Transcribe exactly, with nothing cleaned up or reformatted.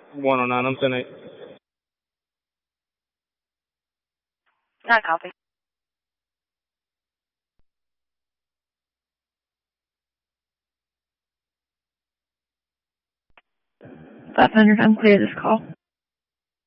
one oh nine, I'm ten eight. Not copy. five hundred, I'm clear this call.